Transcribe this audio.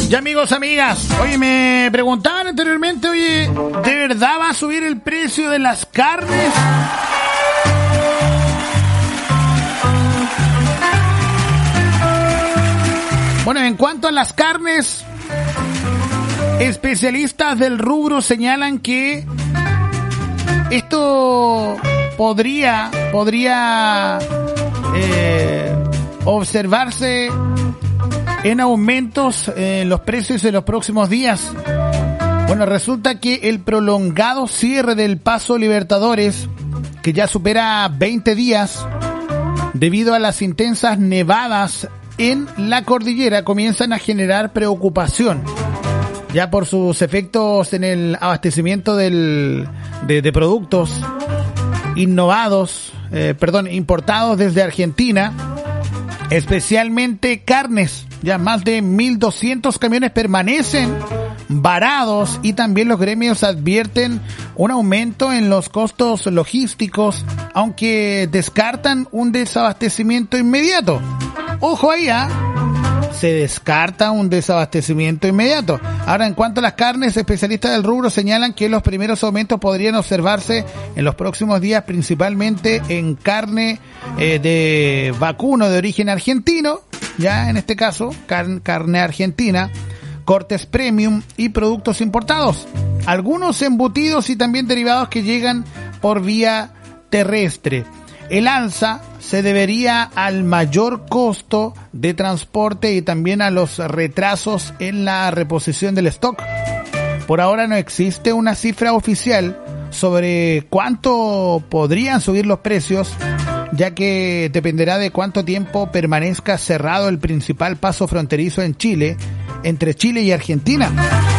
Ya amigos, amigas, oye, me preguntaban anteriormente, oye, ¿de verdad va a subir el precio de las carnes? Bueno, en cuanto a las carnes, especialistas del rubro señalan que esto podría observarse en aumentos en los precios en los próximos días. Bueno, resulta que el prolongado cierre del Paso Libertadores, que ya supera 20 días, debido a las intensas nevadas en la cordillera, comienzan a generar preocupación, ya por sus efectos en el abastecimiento de productos importados desde Argentina, especialmente carnes. Ya más de 1.200 camiones permanecen varados y también los gremios advierten un aumento en los costos logísticos, aunque descartan un desabastecimiento inmediato. Ojo ahí, se descarta un desabastecimiento inmediato. Ahora, en cuanto a las carnes, especialistas del rubro señalan que los primeros aumentos podrían observarse en los próximos días, principalmente en carne de vacuno de origen argentino, ya en este caso, carne argentina, cortes premium y productos importados. Algunos embutidos y también derivados que llegan por vía terrestre. El alza se debería al mayor costo de transporte y también a los retrasos en la reposición del stock. Por ahora no existe una cifra oficial sobre cuánto podrían subir los precios, ya que dependerá de cuánto tiempo permanezca cerrado el principal paso fronterizo en Chile, entre Chile y Argentina.